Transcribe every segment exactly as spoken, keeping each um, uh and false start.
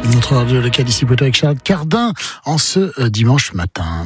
Notre radio locale ici Poitou avec Charles Cardin en ce euh, dimanche matin.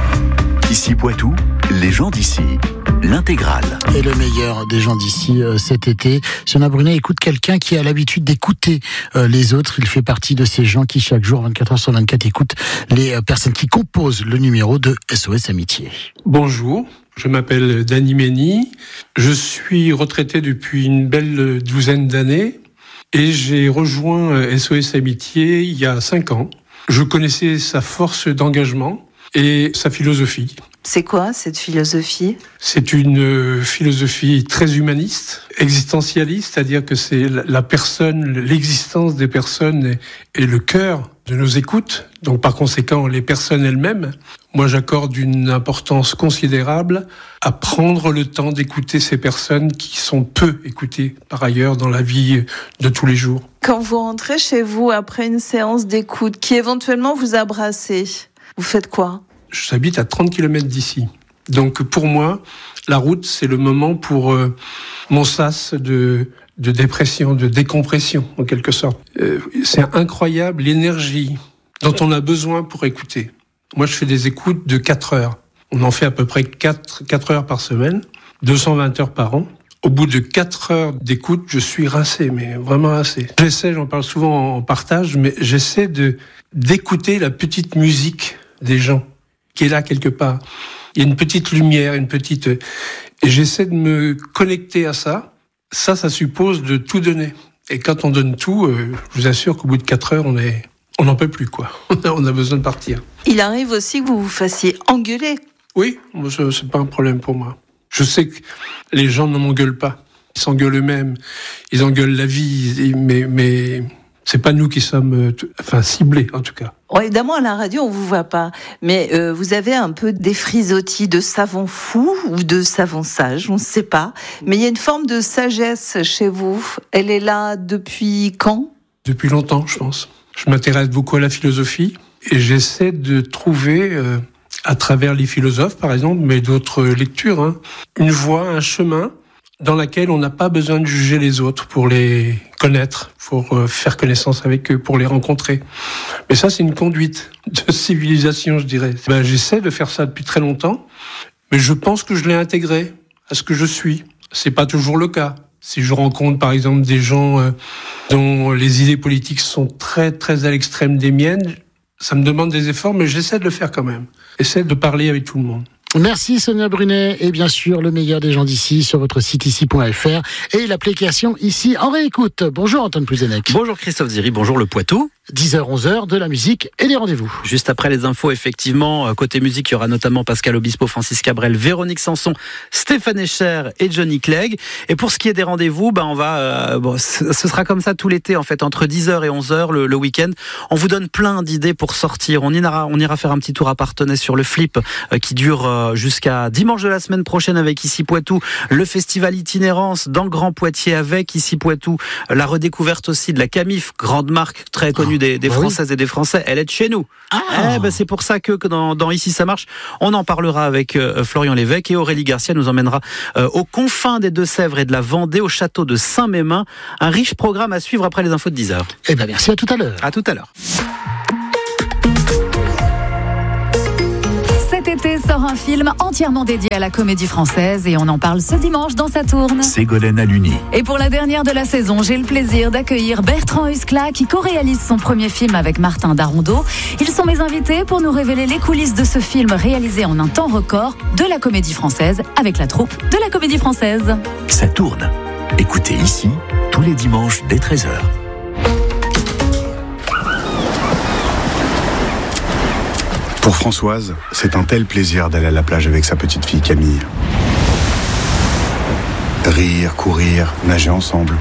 Ici Poitou, les gens d'ici, l'intégrale. Et le meilleur des gens d'ici euh, cet été, Sonia Brunet écoute quelqu'un qui a l'habitude d'écouter euh, les autres. Il fait partie de ces gens qui chaque jour, vingt-quatre heures sur vingt-quatre, écoutent les euh, personnes qui composent le numéro de S O S Amitié. Bonjour, je m'appelle Dany Mény. Je suis retraité depuis une belle douzaine d'années et j'ai rejoint S O S Amitié il y a cinq ans. Je connaissais sa force d'engagement et sa philosophie. C'est quoi cette philosophie ? C'est une philosophie très humaniste, existentialiste, c'est-à-dire que c'est la personne, l'existence des personnes est le cœur de nos écoutes. Donc par conséquent, les personnes elles-mêmes, moi j'accorde une importance considérable à prendre le temps d'écouter ces personnes qui sont peu écoutées par ailleurs dans la vie de tous les jours. Quand vous rentrez chez vous après une séance d'écoute qui éventuellement vous a brassé, vous faites quoi ? J'habite à trente kilomètres d'ici. Donc pour moi, la route, c'est le moment pour euh, mon sas de, de dépression, de décompression, en quelque sorte. Euh, c'est incroyable l'énergie dont on a besoin pour écouter. Moi, je fais des écoutes de quatre heures. On en fait à peu près quatre, quatre heures par semaine, deux cent vingt heures par an. Au bout de quatre heures d'écoute, je suis rincé, mais vraiment rincé. J'essaie, j'en parle souvent en partage, mais j'essaie de, d'écouter la petite musique des gens qui est là quelque part. Il y a une petite lumière, une petite... Et j'essaie de me connecter à ça. Ça, ça suppose de tout donner. Et quand on donne tout, euh, je vous assure qu'au bout de quatre heures, on est... on n'en peut plus, quoi. On a besoin de partir. Il arrive aussi que vous vous fassiez engueuler. Oui, c'est pas un problème pour moi. Je sais que les gens ne m'engueulent pas. Ils s'engueulent eux-mêmes. Ils engueulent la vie. Mais, mais c'est pas nous qui sommes... Enfin, ciblés, en tout cas. Bon, évidemment, à la radio, on vous voit pas. Mais euh, vous avez un peu des frisottis de savants fous ou de savants sages, on ne sait pas. Mais il y a une forme de sagesse chez vous. Elle est là depuis quand ? Depuis longtemps, je pense. Je m'intéresse beaucoup à la philosophie et j'essaie de trouver, euh, à travers les philosophes, par exemple, mais d'autres lectures, hein, une voie, un chemin dans laquelle on n'a pas besoin de juger les autres pour les connaître, pour euh, faire connaissance avec eux, pour les rencontrer. Mais ça, c'est une conduite de civilisation, je dirais. Ben, j'essaie de faire ça depuis très longtemps, mais je pense que je l'ai intégré à ce que je suis. C'est pas toujours le cas. Si je rencontre, par exemple, des gens euh, dont les idées politiques sont très, très à l'extrême des miennes, ça me demande des efforts, mais j'essaie de le faire quand même. J'essaie de parler avec tout le monde. Merci Sonia Brunet et bien sûr le meilleur des gens d'ici sur votre site ici point f r et l'application ici en réécoute. Bonjour Antoine Pluzenec. Bonjour Christophe Ziri, bonjour le Poitou. dix heures onze heures, de la musique et des rendez-vous. Juste après les infos, effectivement, côté musique, il y aura notamment Pascal Obispo, Francis Cabrel, Véronique Sanson, Stéphane Escher et Johnny Clegg. Et pour ce qui est des rendez-vous, ben on va, euh, bon, ce sera comme ça tout l'été en fait, entre dix heures et onze heures le, le week-end. On vous donne plein d'idées pour sortir. On ira, on ira faire un petit tour à Parthenay sur le Flip euh, qui dure euh, jusqu'à dimanche de la semaine prochaine avec Ici Poitou, le festival Itinérance dans le Grand Poitiers avec Ici Poitou, la redécouverte aussi de la Camif, grande marque très connue des, des bah Françaises oui. et des Français, elle est de chez nous. Ah. Eh ben c'est pour ça que, que dans, dans Ici ça marche, on en parlera avec euh, Florian Lévesque et Aurélie Garcia nous emmènera euh, aux confins des Deux-Sèvres et de la Vendée, au château de Saint-Mémin. Un riche programme à suivre après les infos de dix heures. Eh ben merci, à tout à l'heure. À tout à l'heure. Cet été sort un film entièrement dédié à la comédie française et on en parle ce dimanche dans Saturne. Ségolène Aluni. Et pour la dernière de la saison, j'ai le plaisir d'accueillir Bertrand Huskla qui co-réalise son premier film avec Martin Darondeau. Ils sont mes invités pour nous révéler les coulisses de ce film réalisé en un temps record de la comédie française avec la troupe de la comédie française. Saturne. Écoutez ici tous les dimanches dès treize heures. Pour Françoise, c'est un tel plaisir d'aller à la plage avec sa petite fille Camille. Rire, courir, nager ensemble.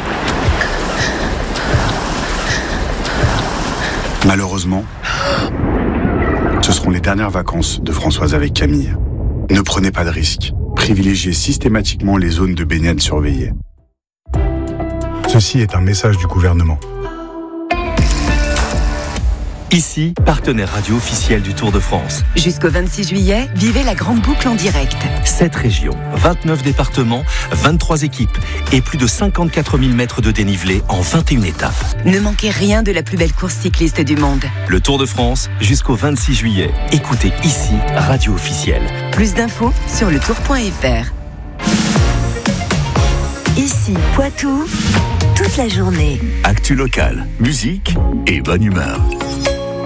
Malheureusement, ce seront les dernières vacances de Françoise avec Camille. Ne prenez pas de risques. Privilégiez systématiquement les zones de baignade surveillées. Ceci est un message du gouvernement. Ici, partenaire radio officiel du Tour de France. Jusqu'au vingt-six juillet, vivez la grande boucle en direct. sept régions, vingt-neuf départements, vingt-trois équipes et plus de cinquante-quatre mille mètres de dénivelé en vingt et une étapes. Ne manquez rien de la plus belle course cycliste du monde. Le Tour de France, jusqu'au vingt-six juillet. Écoutez ici, radio officielle. Plus d'infos sur le tour point f r. Ici, Poitou, toute la journée. Actu locale, musique et bonne humeur.